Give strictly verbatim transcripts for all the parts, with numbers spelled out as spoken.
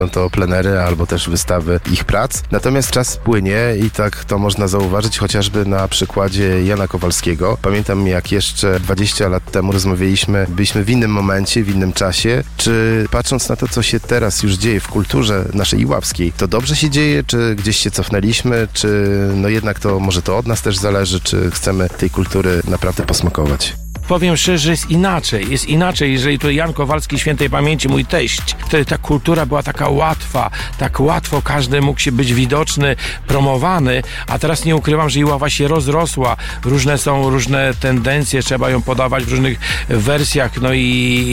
to plenery albo też wystawy ich prac. Natomiast czas płynie i tak to można zauważyć chociażby na przykładzie Jana Kowalskiego. Pamiętam, jak jeszcze dwadzieścia lat temu rozmawialiśmy, byliśmy w innym momencie, w innym czasie. Czy patrząc na to, co się teraz już dzieje w kulturze naszej iławskiej, to dobrze się dzieje, czy gdzieś się cofnęliśmy, czy no jednak to może to od nas też zależy, czy chcemy tej kultury naprawdę posmakować? Powiem szczerze, jest inaczej. Jest inaczej, jeżeli tu Jan Kowalski, świętej pamięci, mój teść, wtedy ta kultura była taka łatwa, tak łatwo każdy mógł się być widoczny, promowany, a teraz nie ukrywam, że Iława się rozrosła. Różne są różne tendencje, trzeba ją podawać w różnych wersjach, no i,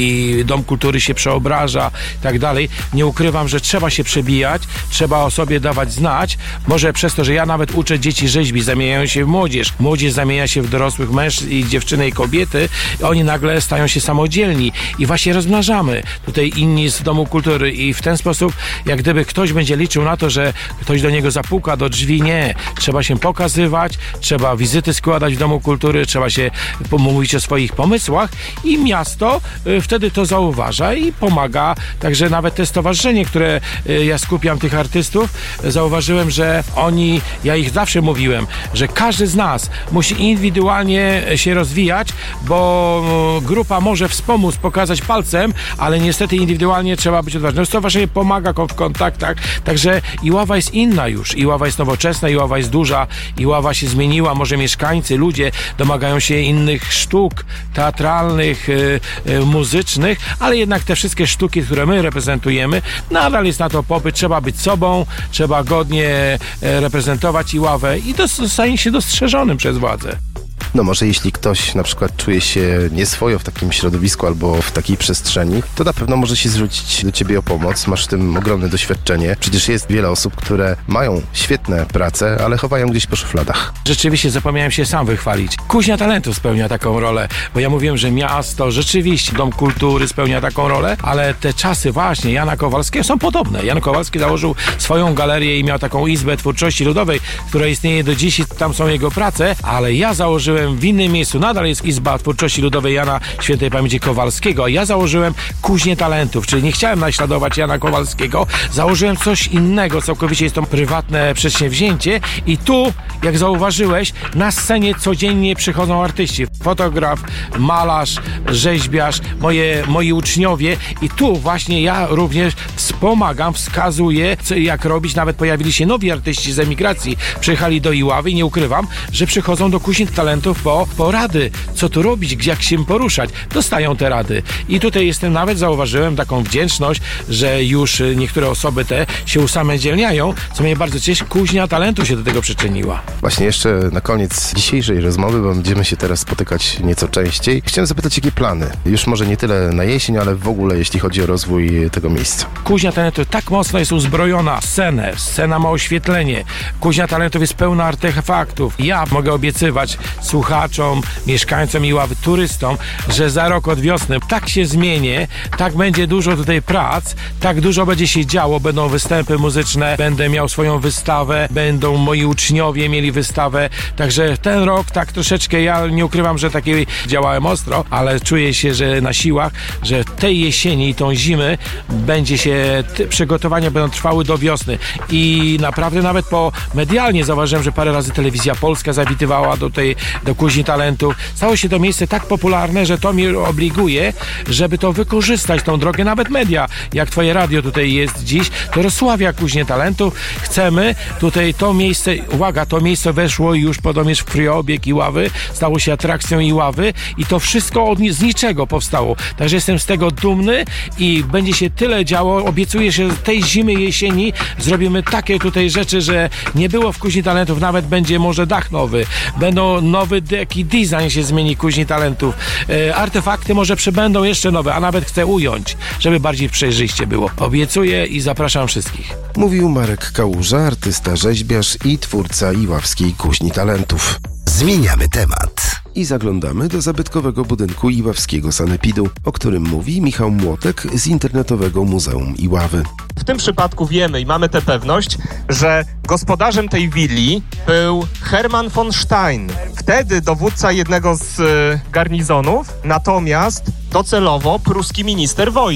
i Dom Kultury się przeobraża i tak dalej. Nie ukrywam, że trzeba się przebijać, trzeba o sobie dawać znać. Może przez to, że ja nawet uczę dzieci rzeźbi, zamieniają się w młodzież. Młodzież zamienia się w dorosłych mężczyzn i dziewczyny i kobiety. Oni nagle stają się samodzielni i właśnie rozmnażamy tutaj inni z Domu Kultury i w ten sposób, jak gdyby ktoś będzie liczył na to, że ktoś do niego zapuka do drzwi, nie. Trzeba się pokazywać, trzeba wizyty składać w Domu Kultury, trzeba się mówić o swoich pomysłach i miasto y, wtedy to zauważa i pomaga. Także nawet te stowarzyszenie, które y, ja skupiam tych artystów, y, zauważyłem, że oni, ja ich zawsze mówiłem, że każdy z nas musi indywidualnie się rozwijać, bo grupa może wspomóc, pokazać palcem, ale niestety indywidualnie trzeba być odważnym. Stowarzyszenie pomaga w kontaktach, także Iława jest inna już. Iława jest nowoczesna, Iława jest duża, Iława się zmieniła, może mieszkańcy, ludzie domagają się innych sztuk teatralnych, y, y, muzycznych, ale jednak te wszystkie sztuki, które my reprezentujemy, nadal jest na to popyt. Trzeba być sobą, trzeba godnie y, reprezentować Iławę i to zostanie się dostrzeżonym przez władzę. No może jeśli ktoś na przykład czuje się nieswojo w takim środowisku albo w takiej przestrzeni, to na pewno może się zwrócić do ciebie o pomoc. Masz w tym ogromne doświadczenie. Przecież jest wiele osób, które mają świetne prace, ale chowają gdzieś po szufladach. Rzeczywiście zapomniałem się sam wychwalić. Kuźnia Talentów spełnia taką rolę, bo ja mówiłem, że miasto, rzeczywiście Dom Kultury spełnia taką rolę, ale te czasy właśnie Jana Kowalskiego są podobne. Jan Kowalski założył swoją galerię i miał taką Izbę Twórczości Ludowej, która istnieje do dziś, tam są jego prace, ale ja założyłem w innym miejscu, nadal jest Izba Twórczości Ludowej Jana Świętej Pamięci Kowalskiego, a ja założyłem Kuźnię Talentów, czyli nie chciałem naśladować Jana Kowalskiego, założyłem coś innego, całkowicie jest to prywatne przedsięwzięcie i tu, jak zauważyłeś, na scenie codziennie przychodzą artyści, fotograf, malarz, rzeźbiarz, moje, moi uczniowie i tu właśnie ja również wspomagam, wskazuję, co, jak robić, nawet pojawili się nowi artyści z emigracji, przyjechali do Iławy i nie ukrywam, że przychodzą do Kuźni Talentów po, po rady, co tu robić, jak się poruszać. Dostają te rady. I tutaj jestem, nawet zauważyłem taką wdzięczność, że już niektóre osoby te się usamodzielniają, co mnie bardzo cieszy. Kuźnia Talentów się do tego przyczyniła. Właśnie jeszcze na koniec dzisiejszej rozmowy, bo będziemy się teraz spotykać nieco częściej. Chciałem zapytać, jakie plany? Już może nie tyle na jesień, ale w ogóle jeśli chodzi o rozwój tego miejsca. Kuźnia Talentów tak mocno jest uzbrojona w scenę. Scena ma oświetlenie. Kuźnia Talentów jest pełna artefaktów. Ja mogę obiecywać słuchaczom, mieszkańcom Iławy, turystom, że za rok od wiosny tak się zmienię, tak będzie dużo tutaj prac, tak dużo będzie się działo, będą występy muzyczne, będę miał swoją wystawę, będą moi uczniowie mieli wystawę, także ten rok tak troszeczkę, ja nie ukrywam, że takiej działałem ostro, ale czuję się, że na siłach, że tej jesieni i tą zimy będzie się, te przygotowania będą trwały do wiosny i naprawdę nawet po medialnie zauważyłem, że parę razy Telewizja Polska zawitywała do tej, do Kuźni Talentów. Stało się to miejsce tak popularne, że to mnie obliguje, żeby to wykorzystać, tą drogę, nawet media, jak twoje radio tutaj jest dziś, to rozsławia Kuźnię Talentów. Chcemy tutaj to miejsce, uwaga, to miejsce weszło już podomierz w krwiobieg Iławy, stało się atrakcją Iławy i to wszystko od, z niczego powstało. Także jestem z tego dumny i będzie się tyle działo. Obiecuję, że tej zimy, jesieni zrobimy takie tutaj rzeczy, że nie było w Kuźni Talentów, nawet będzie może dach nowy, będą nowy taki design się zmieni Kuźni Talentów. E, artefakty może przybędą jeszcze nowe, a nawet chcę ująć, żeby bardziej przejrzyście było. Obiecuję i zapraszam wszystkich. Mówił Marek Kałuża, artysta, rzeźbiarz i twórca iławskiej Kuźni Talentów. Zmieniamy temat. I zaglądamy do zabytkowego budynku iławskiego sanepidu, o którym mówi Michał Młotek z Internetowego Muzeum Iławy. W tym przypadku wiemy i mamy tę pewność, że gospodarzem tej willi był Hermann von Stein, wtedy dowódca jednego z garnizonów, natomiast docelowo pruski minister wojny.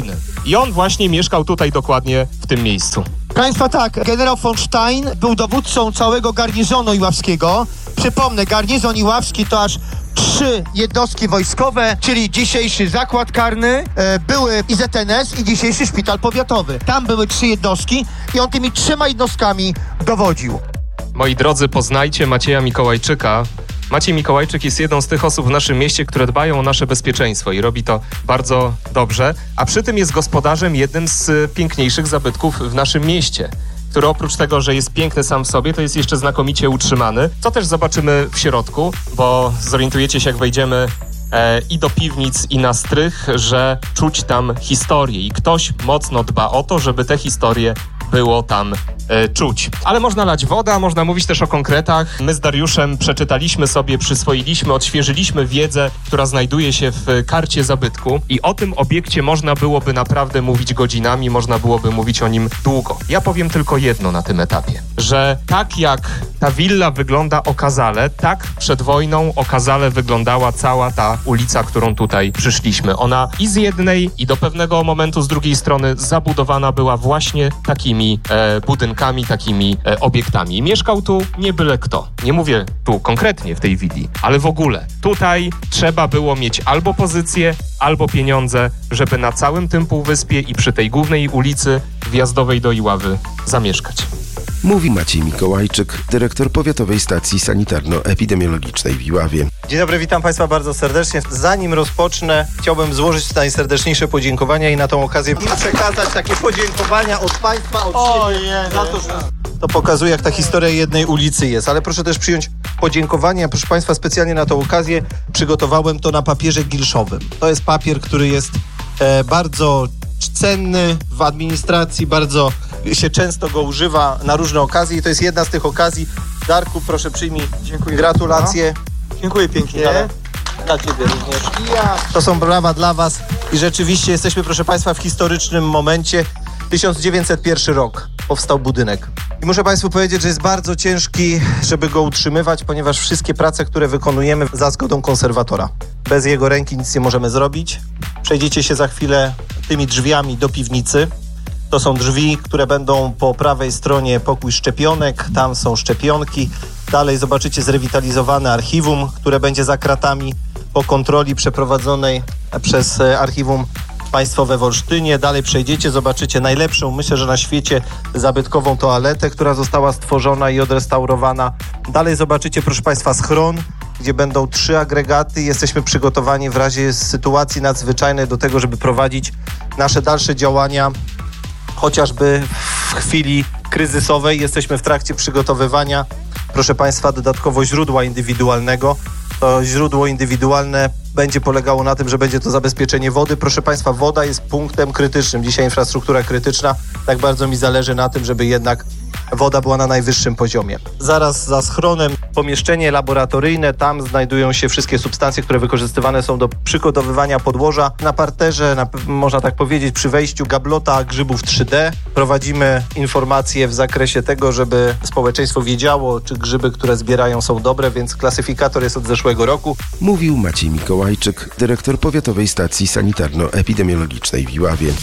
I on właśnie mieszkał tutaj dokładnie w tym miejscu. Państwa, tak, generał von Stein był dowódcą całego garnizonu iławskiego. Przypomnę, garnizon iławski to aż trzy jednostki wojskowe, czyli dzisiejszy zakład karny, e, były I Z N S i dzisiejszy szpital powiatowy. Tam były trzy jednostki i on tymi trzema jednostkami dowodził. Moi drodzy, poznajcie Macieja Mikołajczyka. Maciej Mikołajczyk jest jedną z tych osób w naszym mieście, które dbają o nasze bezpieczeństwo i robi to bardzo dobrze, a przy tym jest gospodarzem jednym z piękniejszych zabytków w naszym mieście, który oprócz tego, że jest piękny sam w sobie, to jest jeszcze znakomicie utrzymany, co też zobaczymy w środku, bo zorientujecie się, jak wejdziemy e, i do piwnic, i na strych, że czuć tam historię i ktoś mocno dba o to, żeby te historie było tam e, czuć. Ale można lać wodę, można mówić też o konkretach. My z Dariuszem przeczytaliśmy sobie, przyswoiliśmy, odświeżyliśmy wiedzę, która znajduje się w karcie zabytku i o tym obiekcie można byłoby naprawdę mówić godzinami, można byłoby mówić o nim długo. Ja powiem tylko jedno na tym etapie, że tak jak ta willa wygląda okazale, tak przed wojną okazale wyglądała cała ta ulica, którą tutaj przyszliśmy. Ona i z jednej, i do pewnego momentu z drugiej strony zabudowana była właśnie takimi e, budynkami, takimi e, obiektami. I mieszkał tu nie byle kto. Nie mówię tu konkretnie w tej willi, ale w ogóle. Tutaj trzeba było mieć albo pozycję, albo pieniądze, żeby na całym tym półwyspie i przy tej głównej ulicy wjazdowej do Iławy zamieszkać. Mówi Maciej Mikołajczyk, dyrektor Powiatowej Stacji Sanitarno-Epidemiologicznej w Iławie. Dzień dobry, witam Państwa bardzo serdecznie. Zanim rozpocznę, chciałbym złożyć najserdeczniejsze podziękowania i na tą okazję im przekazać takie podziękowania od Państwa, od siebie, za to, że to pokazuje, jak ta historia jednej ulicy jest. Ale proszę też przyjąć podziękowania. Proszę Państwa, specjalnie na tą okazję przygotowałem to na papierze gilszowym. To jest papier, który jest e, bardzo cenny w administracji, bardzo się często go używa na różne okazje i to jest jedna z tych okazji. Darku, proszę przyjmij. Dziękuję. Gratulacje. Dziękuję pięknie. Dla Ciebie również. To są brawa dla Was i rzeczywiście jesteśmy, proszę Państwa, w historycznym momencie. tysiąc dziewięćset pierwszy rok powstał budynek. I muszę Państwu powiedzieć, że jest bardzo ciężki, żeby go utrzymywać, ponieważ wszystkie prace, które wykonujemy za zgodą konserwatora. Bez jego ręki nic nie możemy zrobić. Przejdziecie się za chwilę tymi drzwiami do piwnicy. To są drzwi, które będą po prawej stronie pokój szczepionek, tam są szczepionki. Dalej zobaczycie zrewitalizowane archiwum, które będzie za kratami po kontroli przeprowadzonej przez Archiwum Państwowe w Olsztynie. Dalej przejdziecie, zobaczycie najlepszą, myślę, że na świecie, zabytkową toaletę, która została stworzona i odrestaurowana. Dalej zobaczycie, proszę Państwa, schron, gdzie będą trzy agregaty. Jesteśmy przygotowani w razie sytuacji nadzwyczajnej do tego, żeby prowadzić nasze dalsze działania, chociażby w chwili kryzysowej. Jesteśmy w trakcie przygotowywania, proszę Państwa, dodatkowo źródła indywidualnego. To źródło indywidualne będzie polegało na tym, że będzie to zabezpieczenie wody. Proszę Państwa, woda jest punktem krytycznym. Dzisiaj infrastruktura krytyczna. Tak bardzo mi zależy na tym, żeby jednak woda była na najwyższym poziomie. Zaraz za schronem pomieszczenie laboratoryjne. Tam znajdują się wszystkie substancje, które wykorzystywane są do przygotowywania podłoża. Na parterze, na, można tak powiedzieć, przy wejściu gablota grzybów trzy D. Prowadzimy informacje w zakresie tego, żeby społeczeństwo wiedziało, czy grzyby, które zbierają, są dobre, więc klasyfikator jest od zeszłego roku. Mówił Maciej Mikołajczyk, dyrektor Powiatowej Stacji Sanitarno-Epidemiologicznej w Iławie.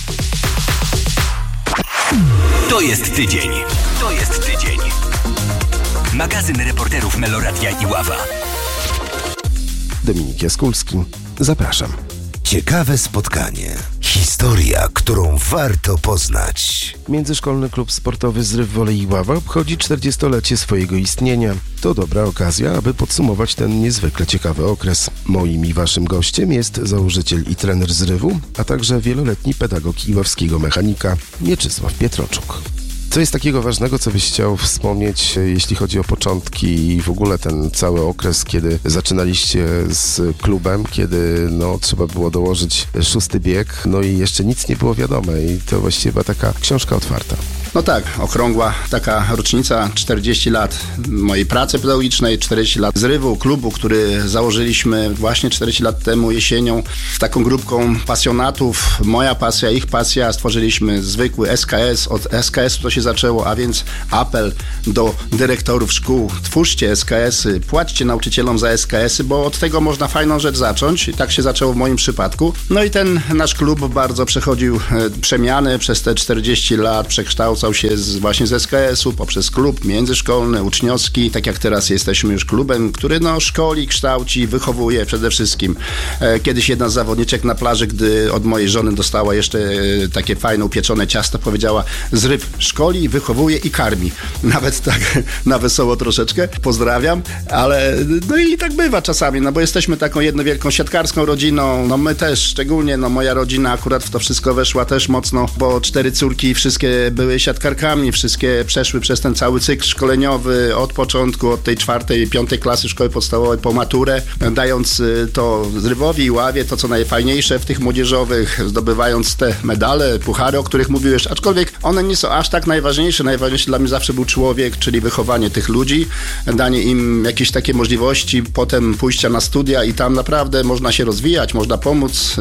To jest tydzień. To jest tydzień. Magazyn reporterów Meloradia Iława. Dominik Jaskulski. Zapraszam. Ciekawe spotkanie. Historia, którą warto poznać. Międzyszkolny Klub Sportowy Zryw Wolej Iława obchodzi czterdziestolecie swojego istnienia. To dobra okazja, aby podsumować ten niezwykle ciekawy okres. Moim i waszym gościem jest założyciel i trener Zrywu, a także wieloletni pedagog iławskiego mechanika Mieczysław Pietroczuk. Co jest takiego ważnego, co byś chciał wspomnieć, jeśli chodzi o początki i w ogóle ten cały okres, kiedy zaczynaliście z klubem, kiedy no, trzeba było dołożyć szósty bieg, no i jeszcze nic nie było wiadome i to właściwie była taka książka otwarta. No tak, okrągła taka rocznica, czterdzieści lat mojej pracy pedagogicznej, czterdzieści lat zrywu klubu, który założyliśmy właśnie czterdzieści lat temu jesienią z taką grupką pasjonatów. Moja pasja, ich pasja. Stworzyliśmy zwykły S K S. Od S K S-u to się zaczęło, a więc apel do dyrektorów szkół. Twórzcie S K S-y, płaćcie nauczycielom za S K S-y, bo od tego można fajną rzecz zacząć i tak się zaczęło w moim przypadku. No i ten nasz klub bardzo przechodził e, przemiany przez te czterdzieści lat, przekształcał się z, właśnie z S K S-u poprzez klub międzyszkolny, uczniowski, tak jak teraz jesteśmy już klubem, który no szkoli, kształci, wychowuje przede wszystkim. E, kiedyś jedna z zawodniczek na plaży, gdy od mojej żony dostała jeszcze e, takie fajne upieczone ciasto, powiedziała: zryw szkoli, wychowuje i karmi. Nawet tak na wesoło troszeczkę. Pozdrawiam, ale no i tak bywa czasami, no bo jesteśmy taką jedną wielką siatkarską rodziną, no my też, szczególnie, no moja rodzina akurat w to wszystko weszła też mocno, bo cztery córki wszystkie były siatkarkami, wszystkie przeszły przez ten cały cykl szkoleniowy od początku, od tej czwartej, piątej klasy szkoły podstawowej po maturę, dając to zrywowi i ławie, to co najfajniejsze w tych młodzieżowych, zdobywając te medale, puchary, o których mówiłeś, aczkolwiek one nie są aż tak najważniejsze. Najważniejsze dla mnie zawsze był człowiek, czyli wychowanie tych ludzi, danie im jakieś takie możliwości, potem pójścia na studia i tam naprawdę można się rozwijać, można pomóc.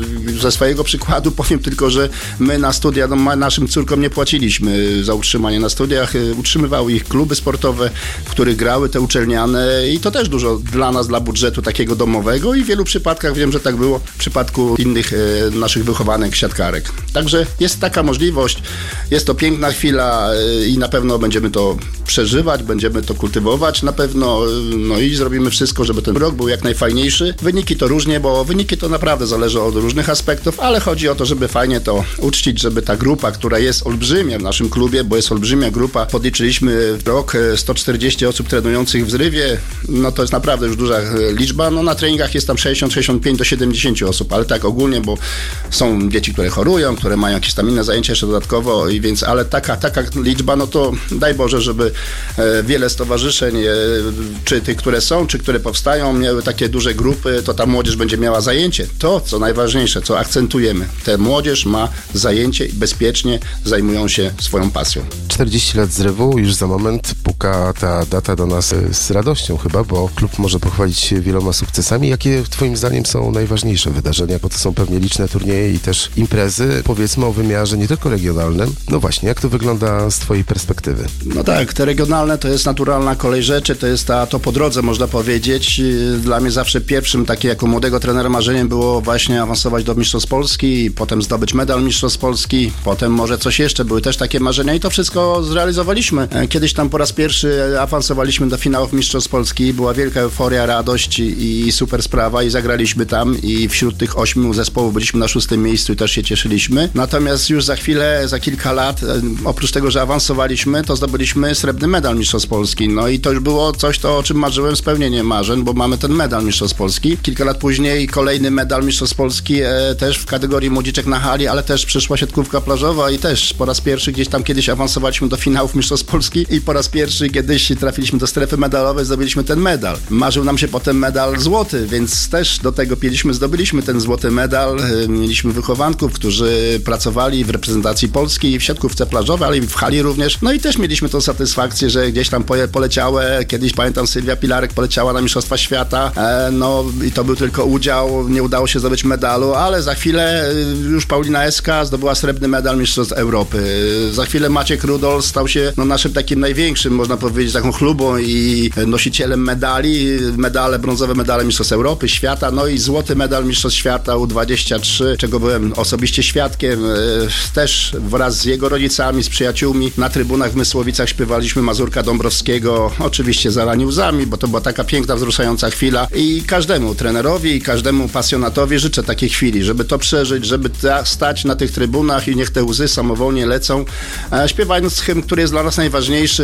Ze swojego przykładu powiem tylko, że my na studia, no, naszym córkom nie płaciliśmy za utrzymanie na studiach, utrzymywały ich kluby sportowe, w których grały te uczelniane i to też dużo dla nas, dla budżetu takiego domowego i w wielu przypadkach wiem, że tak było w przypadku innych e, naszych wychowanek siatkarek. Także jest taka możliwość, jest to piękna chwila e, i na pewno będziemy to przeżywać, będziemy to kultywować na pewno, no i zrobimy wszystko, żeby ten rok był jak najfajniejszy. Wyniki to różnie, bo wyniki to naprawdę zależy od różnych aspektów, ale chodzi o to, żeby fajnie to uczcić, żeby ta grupa, która jest olbrzymia w naszym klubie, bo jest olbrzymia grupa, podliczyliśmy w rok sto czterdzieści osób trenujących w zrywie, no to jest naprawdę już duża liczba, no na treningach jest tam sześćdziesiąt, sześćdziesiąt pięć do siedemdziesięciu osób, ale tak ogólnie, bo są dzieci, które chorują, które mają jakieś tam inne zajęcia jeszcze dodatkowo i więc, ale taka, taka liczba, no to daj Boże, żeby wiele stowarzyszeń, czy tych, które są, czy które powstają, miały takie duże grupy, to ta młodzież będzie miała zajęcie. To, co najważniejsze, co akcentujemy, ta młodzież ma zajęcie i bezpiecznie zajmują się swoją pasją. czterdzieści lat zrywu, już za moment puka ta data do nas z radością chyba, bo klub może pochwalić się wieloma sukcesami. Jakie twoim zdaniem są najważniejsze wydarzenia? Bo to są pewnie liczne turnieje i też imprezy, powiedzmy o wymiarze nie tylko regionalnym. No właśnie, jak to wygląda z twojej perspektywy? No tak, te regionalne to jest naturalna kolej rzeczy, to jest ta, to po drodze można powiedzieć. Dla mnie zawsze pierwszym, takie jako młodego trenera marzeniem było właśnie awansować do Mistrzostw Polski, potem zdobyć medal Mistrzostw Polski, potem może coś jeszcze, były też takie marzenia i to wszystko zrealizowaliśmy. Kiedyś tam po raz pierwszy awansowaliśmy do finałów Mistrzostw Polski, była wielka euforia, radość i super sprawa i zagraliśmy tam i wśród tych ośmiu zespołów byliśmy na szóstym miejscu i też się cieszyliśmy. Natomiast już za chwilę, za kilka lat, oprócz tego, że awansowaliśmy, to zdobyliśmy srebrny medal Mistrzostw Polski. No i to już było coś, to, o czym marzyłem, spełnienie marzeń, bo mamy ten medal Mistrzostw Polski. Kilka lat później kolejny medal Mistrzostw Polski e, też w kategorii młodziczek na hali, ale też przyszła siatkówka plażowa i też po raz pierwszy gdzieś tam kiedyś awansowaliśmy do finałów Mistrzostw Polski i po raz pierwszy kiedyś trafiliśmy do strefy medalowej, zdobyliśmy ten medal. Marzył nam się potem medal złoty, więc też do tego piliśmy, zdobyliśmy ten złoty medal. Mieliśmy wychowanków, którzy pracowali w reprezentacji Polski w siatkówce plażowej, ale i w hali również. No i też mieliśmy tą satysfakcję, że gdzieś tam poleciały, kiedyś pamiętam Sylwia Pilarek poleciała na Mistrzostwa Świata, e, no i to był tylko udział, nie udało się zdobyć medalu, ale za chwilę już Paulina Eska zdobyła srebrny medal Mistrzostw Europy. Za chwilę Maciek Rudol stał się no, naszym takim największym, można powiedzieć, taką chlubą i nosicielem medali, medale, brązowe medale Mistrzostw Europy, Świata, no i złoty medal Mistrzostw Świata U dwadzieścia trzy, czego byłem osobiście świadkiem, e, też wraz z jego rodzicami, z przyjaciółmi na trybunach w Mysłowicach śpiewaliśmy Mazurka Dąbrowskiego, oczywiście zalani łzami, bo to była taka piękna, wzruszająca chwila i każdemu trenerowi i każdemu pasjonatowi życzę takiej chwili, żeby to przeżyć, żeby ta, stać na tych trybunach i niech te łzy samowolnie lecą, e, śpiewając hymn, który jest dla nas najważniejszy, tą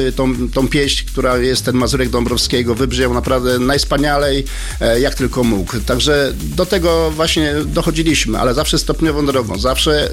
tą pieśń, która jest ten Mazurek Dąbrowskiego, wybrzmiał naprawdę najwspanialej, jak tylko mógł. Także do tego właśnie dochodziliśmy, ale zawsze stopniową drogą, zawsze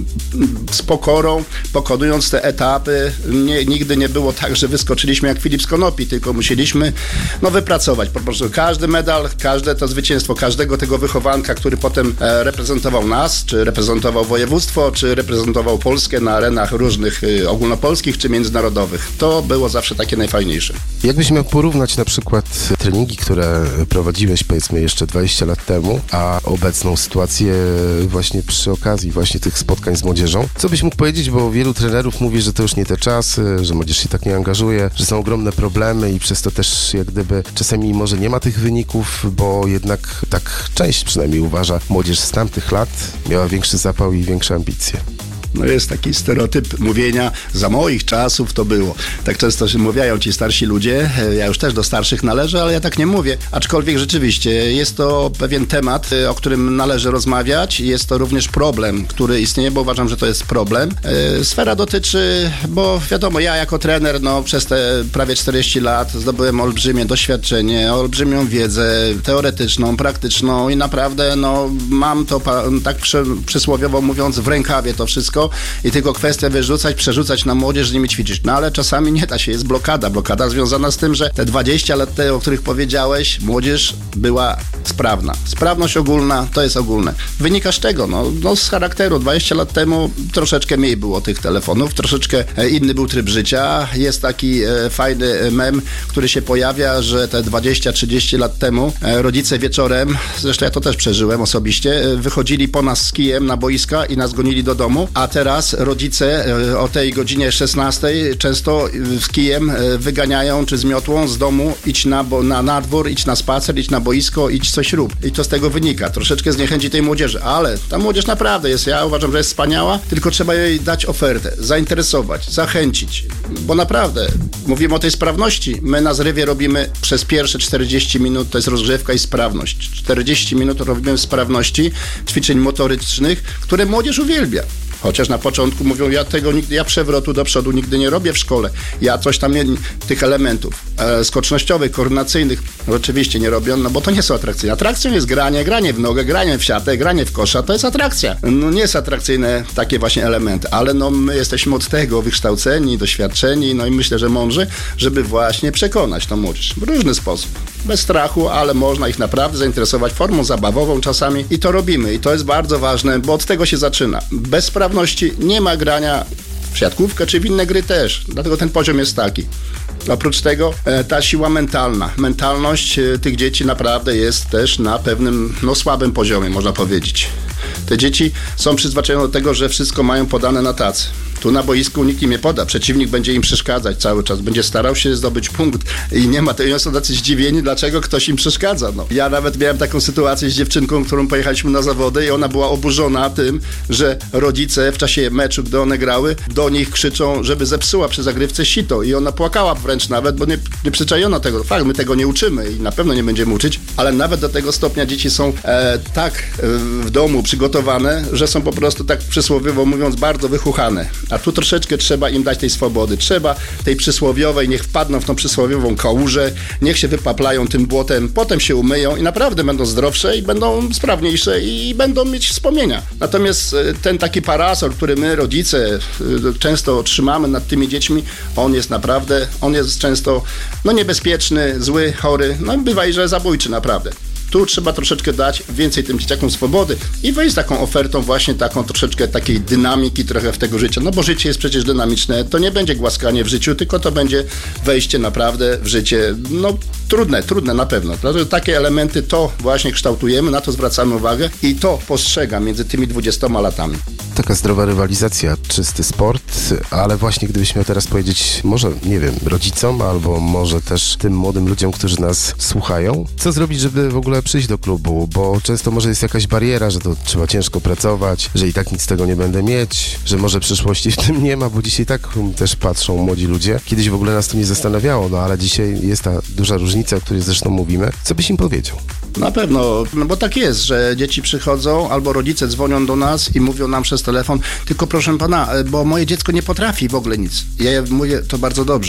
z pokorą, pokonując te etapy. Nie, nigdy nie było tak, że wyskoczyliśmy jak Filip z Konopi, tylko musieliśmy no, wypracować po prostu każdy medal, każde to zwycięstwo, każdego tego wychowanka, który potem e, reprezentował nas, czy reprezentował województwo, czy reprezentował Polskę na arenach różnych y, ogólnopolskich, czy międzynarodowych. To było zawsze takie najfajniejsze. Jakbyś miał porównać na przykład treningi, które prowadziłeś powiedzmy jeszcze dwadzieścia lat temu, a obecną sytuację właśnie przy okazji właśnie tych spotkań z młodzieżą, co byś mógł powiedzieć, bo wielu trenerów mówi, że to już nie te czasy, że młodzież się tak nie angażuje, że są ogromne problemy i przez to też jak gdyby czasami może nie ma tych wyników, bo jednak tak część przynajmniej uważa, młodzież z tamtych lat miała większy zapał i większe ambicje. No jest taki stereotyp mówienia, za moich czasów to było. Tak często się mówiają ci starsi ludzie, ja już też do starszych należę, ale ja tak nie mówię. Aczkolwiek rzeczywiście jest to pewien temat, o którym należy rozmawiać. Jest to również problem, który istnieje, bo uważam, że to jest problem. Sfera dotyczy, bo wiadomo, ja jako trener, no przez te prawie czterdzieści lat zdobyłem olbrzymie doświadczenie, olbrzymią wiedzę teoretyczną, praktyczną i naprawdę no mam to tak przysłowiowo mówiąc w rękawie to wszystko. I tylko kwestia wyrzucać, przerzucać na młodzież, z nimi ćwiczyć. No ale czasami nie da się, jest blokada. Blokada związana z tym, że te dwadzieścia lat, te, o których powiedziałeś, młodzież była sprawna. Sprawność ogólna to jest ogólne. Wynika z czego? No, no z charakteru. dwadzieścia lat temu troszeczkę mniej było tych telefonów, troszeczkę inny był tryb życia. Jest taki e, fajny mem, który się pojawia, że te dwadzieścia trzydzieści lat temu e, rodzice wieczorem, zresztą ja to też przeżyłem osobiście, e, wychodzili po nas z kijem na boiska i nas gonili do domu, a teraz rodzice o tej godzinie szesnastej często z kijem wyganiają czy z miotłą z domu, idź na, bo, na nadwór, idź na spacer, idź na boisko, idź coś rób. I to z tego wynika. Troszeczkę zniechęci tej młodzieży, ale ta młodzież naprawdę jest, ja uważam, że jest wspaniała, tylko trzeba jej dać ofertę, zainteresować, zachęcić, bo naprawdę mówimy o tej sprawności. My na zrywie robimy przez pierwsze czterdzieści minut, to jest rozgrzewka i sprawność. czterdzieści minut robimy sprawności, ćwiczeń motorycznych, które młodzież uwielbia. Chociaż na początku mówią, ja tego nigdy, ja przewrotu do przodu nigdy nie robię w szkole. Ja coś tam, nie, tych elementów e, skocznościowych, koordynacyjnych oczywiście nie robią, no bo to nie są atrakcyjne. Atrakcją jest granie, granie w nogę, granie w siatę, granie w kosza, to jest atrakcja. No nie jest atrakcyjne takie właśnie elementy, ale no my jesteśmy od tego wykształceni, doświadczeni, no i myślę, że mądrzy, żeby właśnie przekonać tą młodzież w różny sposób. Bez strachu, ale można ich naprawdę zainteresować formą zabawową czasami i to robimy. I to jest bardzo ważne, bo od tego się zaczyna. Bez sprawności nie ma grania w siatkówkę czy w inne gry też. Dlatego ten poziom jest taki. Oprócz tego e, ta siła mentalna. Mentalność e, tych dzieci naprawdę jest też na pewnym, no słabym poziomie, można powiedzieć. Te dzieci są przyzwyczajone do tego, że wszystko mają podane na tacy. Tu na boisku nikt im nie poda, przeciwnik będzie im przeszkadzać cały czas, będzie starał się zdobyć punkt i nie ma, to oni są tacy zdziwieni, dlaczego ktoś im przeszkadza. No. Ja nawet miałem taką sytuację z dziewczynką, którą pojechaliśmy na zawody i ona była oburzona tym, że rodzice w czasie meczu, gdy one grały, do nich krzyczą, żeby zepsuła przy zagrywce sito i ona płakała wręcz nawet, bo nie, nie przyczajono tego. Fakt, my tego nie uczymy i na pewno nie będziemy uczyć, ale nawet do tego stopnia dzieci są e, tak e, w domu przygotowane, że są po prostu tak przysłowiowo mówiąc bardzo wychuchane. A tu troszeczkę trzeba im dać tej swobody. Trzeba tej przysłowiowej, niech wpadną w tą przysłowiową kałużę, niech się wypaplają tym błotem, potem się umyją i naprawdę będą zdrowsze i będą sprawniejsze i będą mieć wspomnienia. Natomiast ten taki parasol, który my, rodzice, często trzymamy nad tymi dziećmi, on jest naprawdę, on jest często no niebezpieczny, zły, chory, no bywa i że zabójczy naprawdę. Tu trzeba troszeczkę dać więcej tym dzieciakom swobody i wejść z taką ofertą właśnie taką troszeczkę takiej dynamiki trochę w tego życia. No bo życie jest przecież dynamiczne. To nie będzie głaskanie w życiu, tylko to będzie wejście naprawdę w życie. No trudne, trudne na pewno. Dlatego takie elementy to właśnie kształtujemy, na to zwracamy uwagę i to postrzegam między tymi dwudziestoma latami. Taka zdrowa rywalizacja, czysty sport, ale właśnie gdybyś miał teraz powiedzieć, może, nie wiem, rodzicom albo może też tym młodym ludziom, którzy nas słuchają, co zrobić, żeby w ogóle przyjść do klubu, bo często może jest jakaś bariera, że to trzeba ciężko pracować, że i tak nic z tego nie będę mieć, że może przyszłości w tym nie ma, bo dzisiaj tak też patrzą młodzi ludzie. Kiedyś w ogóle nas to nie zastanawiało, no ale dzisiaj jest ta duża różnica, o której zresztą mówimy. Co byś im powiedział? Na pewno, no bo tak jest, że dzieci przychodzą albo rodzice dzwonią do nas i mówią nam przez telefon, tylko proszę pana, bo moje dziecko nie potrafi w ogóle nic. Ja mówię, to bardzo dobrze.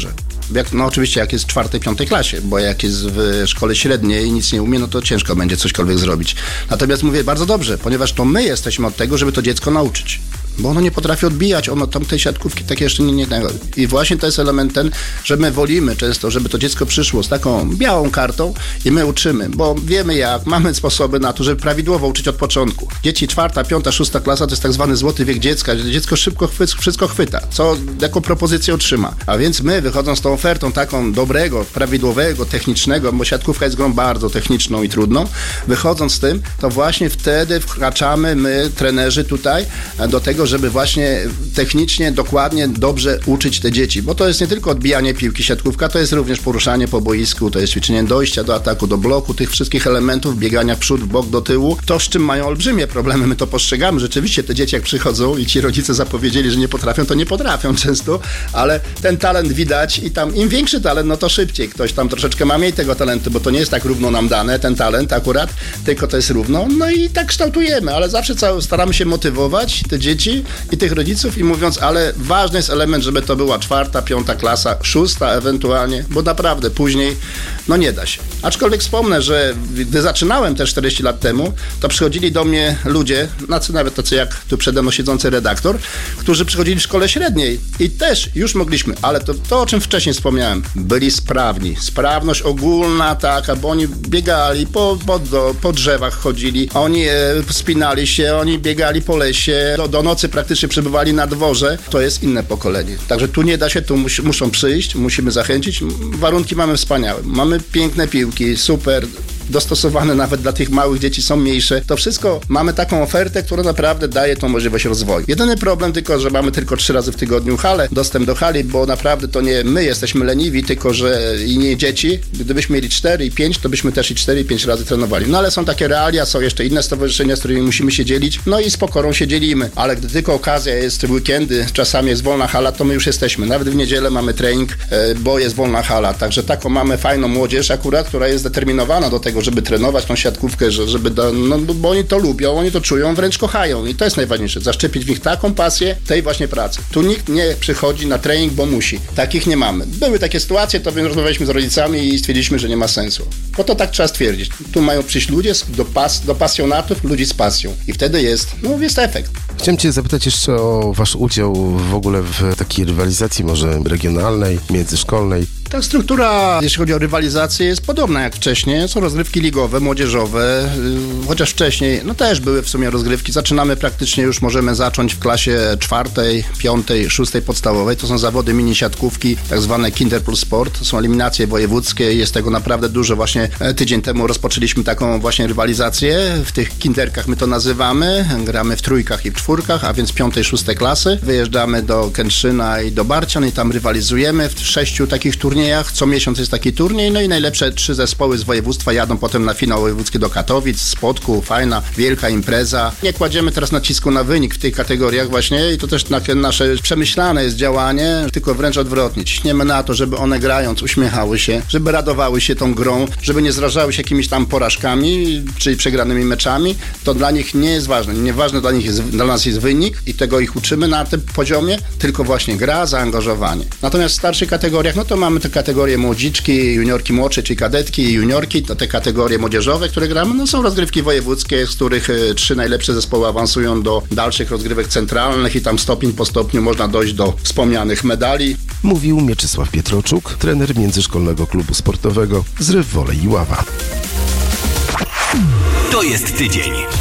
Jak, no oczywiście jak jest w czwartej, piątej klasie, bo jak jest w szkole średniej i nic nie umie, no to ciężko będzie cośkolwiek zrobić. Natomiast mówię bardzo dobrze, ponieważ to my jesteśmy od tego, żeby to dziecko nauczyć. Bo ono nie potrafi odbijać, ono tam tej siatkówki takie jeszcze nie, nie... I właśnie to jest element ten, że my wolimy często, żeby to dziecko przyszło z taką białą kartą i my uczymy, bo wiemy jak, mamy sposoby na to, żeby prawidłowo uczyć od początku. Dzieci czwarta, piąta, szósta klasa to jest tak zwany złoty wiek dziecka, gdzie dziecko szybko chwy, wszystko chwyta, co jaką propozycję otrzyma. A więc my wychodząc z tą ofertą taką dobrego, prawidłowego, technicznego, bo siatkówka jest grą bardzo techniczną i trudną, wychodząc z tym, to właśnie wtedy wkraczamy my, trenerzy tutaj, do tego, żeby właśnie technicznie, dokładnie, dobrze uczyć te dzieci, bo to jest nie tylko odbijanie piłki, siatkówka, to jest również poruszanie po boisku, to jest ćwiczenie dojścia do ataku, do bloku, tych wszystkich elementów, biegania w przód, w bok, do tyłu, to z czym mają olbrzymie problemy, my to postrzegamy, rzeczywiście te dzieci jak przychodzą i ci rodzice zapowiedzieli, że nie potrafią, to nie potrafią często, ale ten talent widać i tam im większy talent, no to szybciej, ktoś tam troszeczkę ma mniej tego talentu, bo to nie jest tak równo nam dane, ten talent akurat, tylko to jest równo, no i tak kształtujemy, ale zawsze staramy się motywować te dzieci i tych rodziców i mówiąc, ale ważny jest element, żeby to była czwarta, piąta klasa, szósta ewentualnie, bo naprawdę później no nie da się. Aczkolwiek wspomnę, że gdy zaczynałem też czterdzieści lat temu, to przychodzili do mnie ludzie, nawet tacy jak tu przede mną siedzący redaktor, którzy przychodzili w szkole średniej i też już mogliśmy, ale to, to o czym wcześniej wspomniałem, byli sprawni. Sprawność ogólna taka, bo oni biegali po, po, do, po drzewach chodzili, oni e, spinali się, oni biegali po lesie, do, do nocy praktycznie przebywali na dworze, to jest inne pokolenie. Także tu nie da się, tu mus, muszą przyjść, musimy zachęcić. Warunki mamy wspaniałe. Mamy piękne piłki, super, dostosowane nawet dla tych małych dzieci, są mniejsze. To wszystko, mamy taką ofertę, która naprawdę daje tą możliwość rozwoju. Jedyny problem tylko, że mamy tylko trzy razy w tygodniu halę, dostęp do hali, bo naprawdę to nie my jesteśmy leniwi, tylko że i nie dzieci. Gdybyśmy mieli cztery i pięć, to byśmy też i cztery i pięć razy trenowali. No ale są takie realia, są jeszcze inne stowarzyszenia, z którymi musimy się dzielić, no i z pokorą się dzielimy. Ale gdy tylko okazja jest, weekendy, czasami jest wolna hala, to my już jesteśmy. Nawet w niedzielę mamy trening, bo jest wolna hala. Także taką mamy fajną młodzież akurat, która jest zdeterminowana do tego, żeby trenować tą siatkówkę, żeby do, no, bo oni to lubią, oni to czują, wręcz kochają i to jest najważniejsze, zaszczepić w nich taką pasję tej właśnie pracy. Tu nikt nie przychodzi na trening, bo musi. Takich nie mamy. Były takie sytuacje, to więc rozmawialiśmy z rodzicami i stwierdziliśmy, że nie ma sensu. Bo to tak trzeba stwierdzić. Tu mają przyjść ludzie do, pas, do pasjonatów, ludzi z pasją i wtedy jest, no jest efekt. Chciałem cię zapytać jeszcze o wasz udział w ogóle w takiej rywalizacji może regionalnej, międzyszkolnej. Ta struktura, jeśli chodzi o rywalizację, jest podobna jak wcześniej. Są rozgrywki ligowe, młodzieżowe, yy, chociaż wcześniej, no też były w sumie rozgrywki. Zaczynamy praktycznie, już możemy zacząć w klasie czwartej, piątej, szóstej podstawowej. To są zawody mini siatkówki, tak zwane Kinder Plus Sport. To są eliminacje wojewódzkie. Jest tego naprawdę dużo. Właśnie tydzień temu rozpoczęliśmy taką właśnie rywalizację. W tych kinderkach my to nazywamy. Gramy w trójkach i w czwórkach, a więc piątej, szóstej klasy. Wyjeżdżamy do Kętrzyna i do Barcian i tam rywalizujemy w sześciu takich turniejach. Co miesiąc jest taki turniej, no i najlepsze trzy zespoły z województwa jadą potem na finał wojewódzki do Katowic, Spodku, fajna, wielka impreza. Nie kładziemy teraz nacisku na wynik w tych kategoriach właśnie i to też nasze przemyślane jest działanie, tylko wręcz odwrotnie. Ciśniemy na to, żeby one grając uśmiechały się, żeby radowały się tą grą, żeby nie zrażały się jakimiś tam porażkami, czyli przegranymi meczami. To dla nich nie jest ważne. Nieważne dla nich jest, dla nas jest wynik i tego ich uczymy na tym poziomie, tylko właśnie gra, zaangażowanie. Natomiast w starszych kategoriach, no to mamy te kategorie młodziczki, juniorki młodsze, czyli kadetki i juniorki, to te kategorie młodzieżowe, które gramy, no są rozgrywki wojewódzkie, z których y, trzy najlepsze zespoły awansują do dalszych rozgrywek centralnych i tam stopień po stopniu można dojść do wspomnianych medali. Mówił Mieczysław Pietroczuk, trener Międzyszkolnego Klubu Sportowego Zryw Wolej Iława. To jest tydzień.